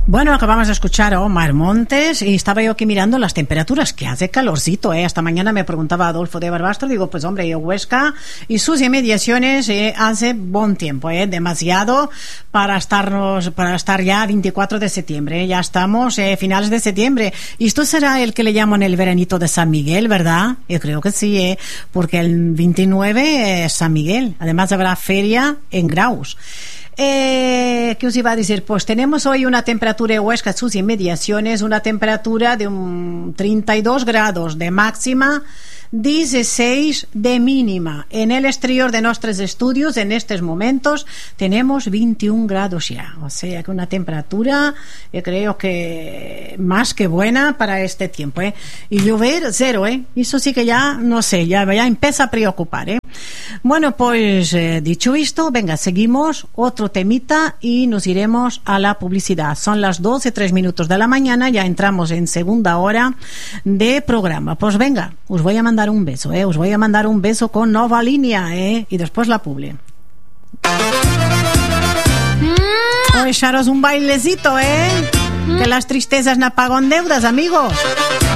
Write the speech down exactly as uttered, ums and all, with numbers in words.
Bueno, acabamos de escuchar a Omar Montes y estaba yo aquí mirando las temperaturas, que hace calorcito, ¿eh? Esta mañana me preguntaba Adolfo de Barbastro, digo, pues hombre, yo Huesca y sus inmediaciones eh, hace buen tiempo, ¿eh? Demasiado para estarnos, para estar ya veinticuatro de septiembre, ¿eh? Ya estamos eh, finales de septiembre, y esto será el que le llaman el veranito de San Miguel, ¿verdad? Yo creo que sí, ¿eh? Porque el veintinueve es San Miguel, además habrá feria en Graus. Eh, ¿Qué os iba a decir? Pues tenemos hoy una temperatura en Huesca, sus inmediaciones, una temperatura de un treinta y dos grados de máxima, dieciséis de mínima. En el exterior de nuestros estudios, en estos momentos, tenemos veintiún grados ya. O sea que una temperatura, yo creo que más que buena para este tiempo, ¿eh? Y llover, cero, ¿eh? Eso sí que ya, no sé, ya, ya empieza a preocupar, ¿eh? Bueno, pues eh, dicho esto, venga, seguimos otro temita y nos iremos a la publicidad. Son las doce, tres minutos de la mañana, ya entramos en segunda hora de programa. Pues venga, os voy a mandar un beso, ¿eh? Os voy a mandar un beso con Nova Línea, ¿eh? Y después la publi. Voy a echaros un bailecito, ¿eh? Que las tristezas no pagan deudas, amigos.